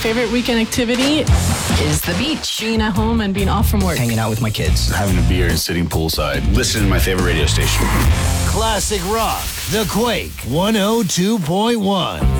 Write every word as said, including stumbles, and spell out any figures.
Favorite weekend activity is the beach. Being at home and being off from work. Hanging out with my kids. Having a beer and sitting poolside. Listening to my favorite radio station. Classic rock. The Quake one oh two point one.